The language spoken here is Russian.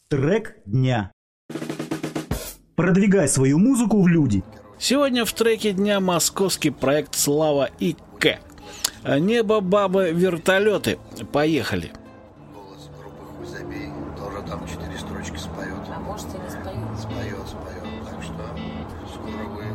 Трек дня. Продвигай свою музыку в люди. Сегодня в треке дня московский проект «Слава и К». Небо, бабы, вертолеты. Поехали. Голос группы «Хуй забей» тоже там 4 строчки споет. А может и не споет. Споет. Так что скоро вы